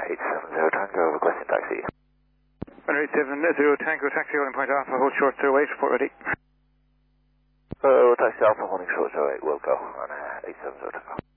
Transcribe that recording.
870 Tango, requesting taxi. Runway 870 Tango, taxi holding point Alpha, hold short 08, report ready. Taxi Alpha, holding short 08, will go on 870 Tango.